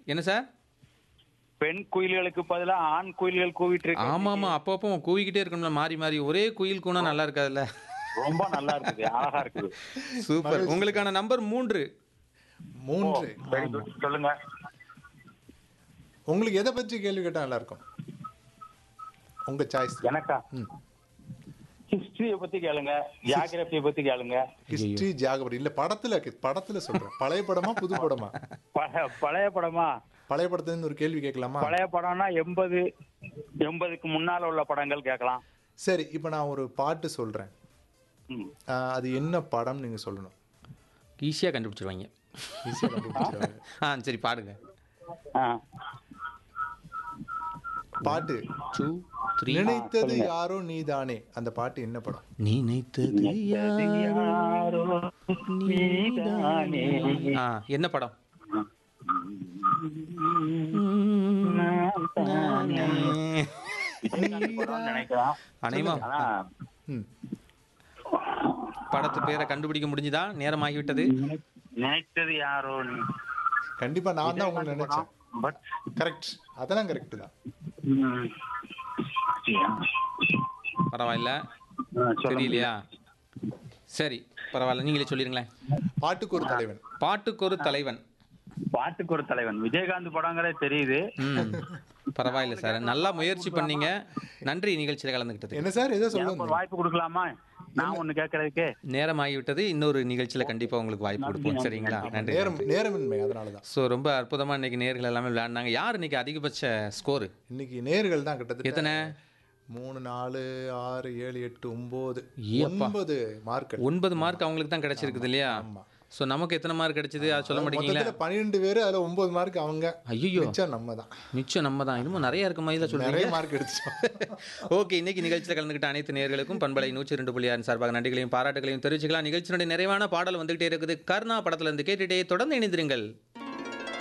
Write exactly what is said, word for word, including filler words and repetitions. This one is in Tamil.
என்ன சார்? பெண் குயில்களுக்கு பதிலா ஆண் குயில்கள் கூவிட்டு இருக்கு. ஆமா ஆமா, அப்பப்போ கூவிக்கிட்டே இருக்கணும்ல, மாறி மாறி. ஒரே குயில் கூனா நல்லா இருக்காதுல்ல. ரொம்ப நல்லா இருக்குது, அழகா இருக்குது. சூப்பர். உங்களுக்கான நம்பர் மூன்று. மூன்று. வெரி குட், சொல்லுங்க. உங்களுக்கு எதை பற்றி கேள்வி கேட்டா நல்லா இருக்கும்? உங்க சாய்ஸ். எனக்கா? ஹிஸ்டரிய பத்தி கேளுங்க, ஜியாகிரபியை பத்தி கேளுங்க. ஹிஸ்டரி, ஜியாகிரபி இல்ல, படத்துல படத்துல சொல்றேன். பழைய படமா புது படமா? ப- பழைய படமா? பழைய படத்துல இருந்து ஒரு கேள்வி கேட்கலாமா? பழைய படம்னா எண்பது எண்பதுக்கு முன்னால உள்ள படங்கள் கேட்கலாம். சரி, இப்போ நான் ஒரு பாட்டு சொல்றேன். ம். ஆஹ், அது என்ன படம் நீங்க சொல்லணும். ஈஸியாக கண்டுபிடிச்சிருவாங்க. ஈஸியா கண்டுபிடிச்சிருவாங்க. ஆ சரி, பாடுங்க. ஆ. பாட்டு டூ த்ரீ. நினைத்தது யாரோ நீதானே, அந்த பாட்டு என்ன படம்? நினைத்தது யாரோ நீதானே. ஆ, என்ன படம்? விஜயகாந்த் படம்னு நினைக்கிறேன். அனைமா ஆனா ம். படத்து பேரை கண்டுபிடிக்க முடிஞ்சுதா? நேரமாகிவிட்டது. நினைத்தது யாரோ நீ. கண்டிப்பா நான் தான் உங்களுக்கு நினைச்சேன். பட் கரெக்ட், அதெல்லாம் கரெக்ட் தான். பரவாயில்ல, தெரியலையா? சரி பரவாயில்ல, நீங்களே சொல்லிருங்களேன். பாட்டுக்கு ஒரு தலைவன். பாட்டுக்கு ஒரு தலைவன். பாட்டுக்கு ஒரு தலைவன் விஜயகாந்த் படங்களே தெரியுது. ம் பரவாயில்ல சார், நல்லா முயற்சி பண்ணீங்க. நன்றி நிகழ்ச்சியில் கலந்துக்கிட்டது. என்ன சார், ஏதோ எனக்கு ஒரு சொல்லுங்க. வாய்ப்பு கொடுக்கலாமா? நான் ஒண்ணு கேட்கறதுக்கு. நேரம் ஆகிவிட்டது. இன்னொரு நிகழ்ச்சியில் கண்டிப்பாக உங்களுக்கு வாய்ப்பு கொடுப்போம். சரிங்களா? நன்றி. நேரம் நேரமின்மை, அதனாலதான். ஸோ ரொம்ப அற்புதமாக இன்னைக்கு நேர்கள் எல்லாமே விளையாடினாங்க. யார் இன்னைக்கு அதிகபட்ச ஸ்கோரு? இன்னைக்கு நேர்கள் தான் கிட்டத்தட்ட எத்தனை? மூணு நாலு ஆறு ஏழு எட்டு ஒன்பது ஏப்பா. ஒன்பது மார்க். ஒன்பது மார்க் அவங்களுக்கு தான் கிடைச்சிருக்குது இல்லையா? ஆமா. ஸோ நமக்கு எத்தனை மார்க் கிடைச்சது அது சொல்ல மாட்டீங்களா? மொத்தத்துல பன்னிரெண்டு பேரு, அதுல ஒன்பது மார்க் அவங்க. ஐயோ, மிச்சம் நம்ம தான். நிச்சயம் நம்ம தான். இன்னமும் நிறைய இருக்க மாதிரி தான் நிறைய சொல்றீங்க. மார்க் எடுத்துட்டோம். ஓகே, இன்னைக்கு நிகழ்ச்சியில் கலந்துக்கிட்ட அனைத்து நேயர்களுக்கும் பண்பலை நூற்றி ரெண்டு புள்ளி ஆறு சார்பாக நன்றிகளையும் பாராட்டுகளையும் தெரிவிச்சுக்கலாம். நிகழ்ச்சியினுடைய நிறைவான பாடல் வந்துகிட்டே இருக்குது. கர்ணா படத்துல இருந்து கேட்டுட்டே தொடர்ந்து இணைந்திருங்கள்.